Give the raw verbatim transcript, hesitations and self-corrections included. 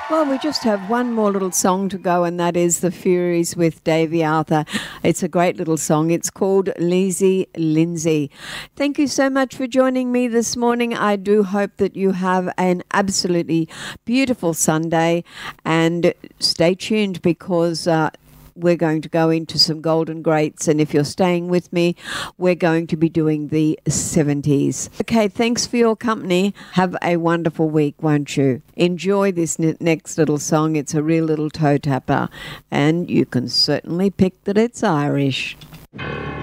Well, we just have one more little song to go, and that is The Furies with Davey Arthur. It's a great little song. It's called Lazy Lindsay. Thank you so much for joining me this morning. I do hope that you have an absolutely beautiful Sunday, and stay tuned because uh, we're going to go into some golden greats, and if you're staying with me, we're going to be doing the seventies. Okay, thanks for your company. Have a wonderful week, won't you? Enjoy this ne- next little song. It's a real little toe tapper, and you can certainly pick that it's Irish.